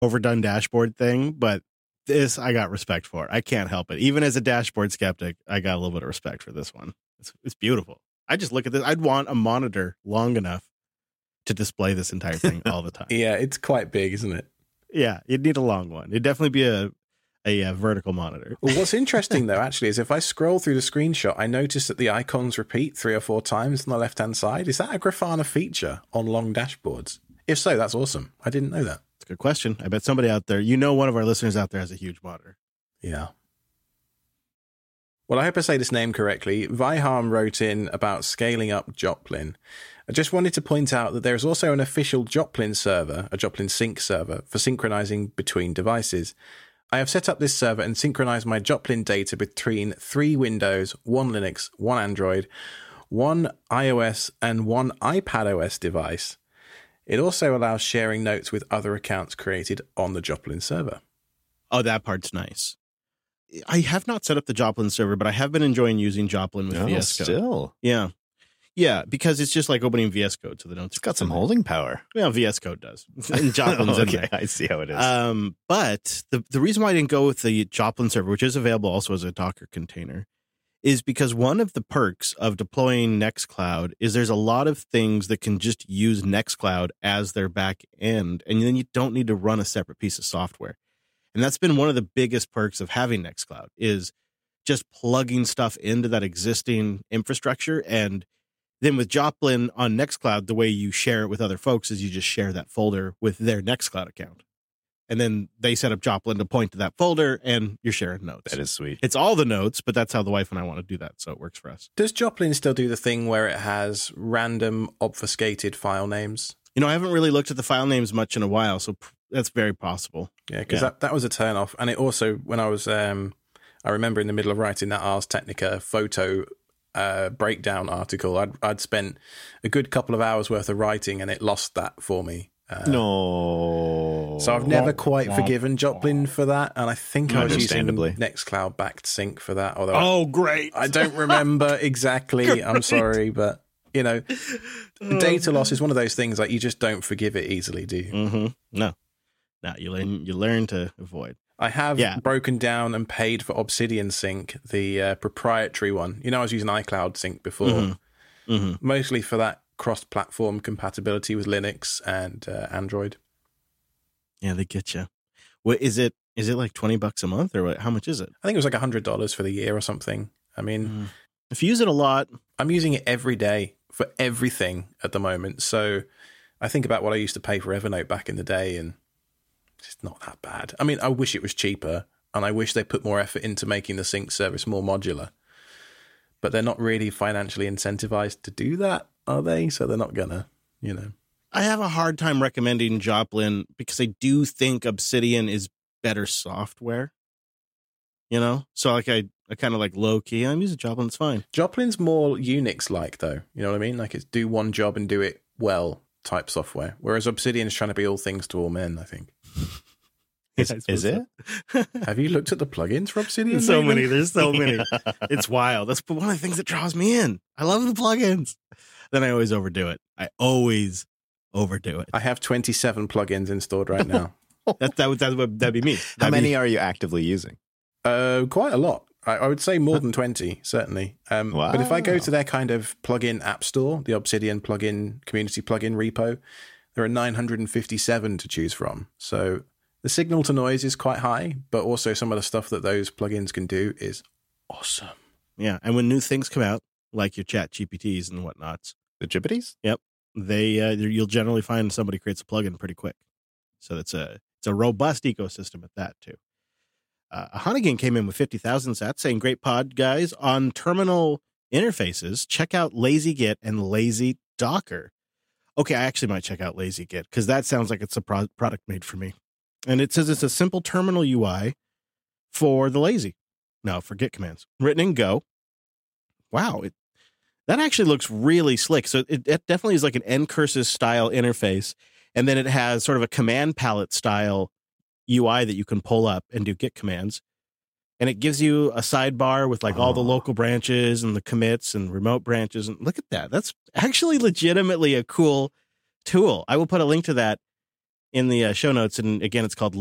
overdone dashboard thing, but this I got respect for. I can't help it. Even as a dashboard skeptic, I got a little bit of respect for this one. It's beautiful. I just look at this. I'd want a monitor long enough to display this entire thing all the time. Yeah, it's quite big, isn't it? Yeah, you'd need a long one. It'd definitely be a vertical monitor. Well, what's interesting, though, actually, is if I scroll through the screenshot, I notice that the icons repeat 3 or 4 times on the left-hand side. Is that a Grafana feature on long dashboards? If so, that's awesome. I didn't know that. It's a good question. I bet somebody out there, one of our listeners out there has a huge monitor. Yeah. Well, I hope I say this name correctly. Viham wrote in about scaling up Joplin. I just wanted to point out that there is also an official Joplin server, a Joplin Sync server, for synchronizing between devices. I have set up this server and synchronized my Joplin data between 3 Windows, 1 Linux, 1 Android, 1 iOS, and 1 iPadOS device. It also allows sharing notes with other accounts created on the Joplin server. Oh, that part's nice. I have not set up the Joplin server, but I have been enjoying using Joplin with VS Code. Still. Yeah, because it's just like opening VS Code, so they don't. It's got some holding power. Yeah, VS Code does. And Joplin's in there. I see how it is. But the reason why I didn't go with the Joplin server, which is available also as a Docker container, is because one of the perks of deploying Nextcloud is there's a lot of things that can just use Nextcloud as their back end, and then you don't need to run a separate piece of software. And that's been one of the biggest perks of having Nextcloud is just plugging stuff into that existing infrastructure. And then with Joplin on Nextcloud, the way you share it with other folks is you just share that folder with their Nextcloud account. And then they set up Joplin to point to that folder, and you're sharing notes. That is sweet. It's all the notes, but that's how the wife and I want to do that, so it works for us. Does Joplin still do the thing where it has random obfuscated file names? I haven't really looked at the file names much in a while, so that's very possible. Yeah, because that was a turn-off. And it also, when I was, I remember in the middle of writing that Ars Technica photo breakdown article, I'd spent a good couple of hours worth of writing, and it lost that for me. No. So I've never quite forgiven Joplin for that, and I think I was using Nextcloud backed sync for that. Although great! I don't remember exactly. I'm sorry, but data loss is one of those things like you just don't forgive it easily, do you? Mm-hmm. No, you learn to avoid. I have broken down and paid for Obsidian Sync, the proprietary one. I was using iCloud Sync before, mostly for that cross-platform compatibility with Linux and Android. Yeah, they get you. What is it? Is it like $20 a month, or what? How much is it? I think it was like $100 for the year or something. I mean, if you use it a lot, I'm using it every day for everything at the moment. So I think about what I used to pay for Evernote back in the day, and it's not that bad. I mean, I wish it was cheaper, and I wish they put more effort into making the sync service more modular. But they're not really financially incentivized to do that, are they? So they're not gonna, I have a hard time recommending Joplin because I do think Obsidian is better software. So like I kind of like low key. I'm using Joplin. It's fine. Joplin's more Unix-like, though. You know what I mean? Like it's do one job and do it well type software. Whereas Obsidian is trying to be all things to all men, I think. Is it? Have you looked at the plugins for Obsidian? There's so many. It's wild. That's one of the things that draws me in. I love the plugins. Then I always overdo it. I have 27 plugins installed right now. That'd be me. How many are you actively using? Quite a lot. I would say more than 20, certainly. Wow. But if I go to their kind of plugin app store, the Obsidian plugin community plugin repo, there are 957 to choose from. So the signal to noise is quite high, but also some of the stuff that those plugins can do is awesome. Yeah, and when new things come out, like your Chat GPTs and whatnots, the GPTs, yep, you'll generally find somebody creates a plugin pretty quick. So it's a robust ecosystem at that too. Hannigan came in with 50,000 sats saying, "Great pod, guys. On terminal interfaces, check out LazyGit and LazyDocker." Okay, I actually might check out LazyGit because that sounds like it's a product made for me. And it says it's a simple terminal UI for Git commands, written in Go. Wow, that actually looks really slick. So it definitely is like an ncurses style interface. And then it has sort of a command palette style UI that you can pull up and do Git commands. And it gives you a sidebar with like all the local branches and the commits and remote branches. And look at that. That's actually legitimately a cool tool. I will put a link to that in the show notes. And again, it's called